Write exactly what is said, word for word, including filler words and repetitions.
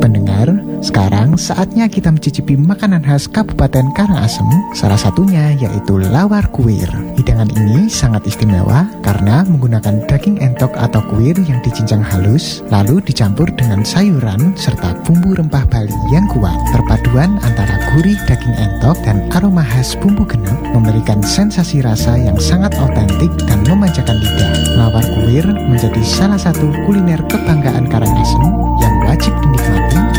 Pendengar, sekarang saatnya kita mencicipi makanan khas Kabupaten Karangasem, salah satunya yaitu lawar kuir. Hidangan ini sangat istimewa karena menggunakan daging entok atau kuir yang dicincang halus, lalu dicampur dengan sayuran serta bumbu rempah Bali yang kuat. Perpaduan antara gurih daging entok dan aroma khas bumbu genep memberikan sensasi rasa yang sangat otentik dan memanjakan lidah. Lawar kuir menjadi salah satu kuliner kebanggaan Karangasem yang wajib dinikmati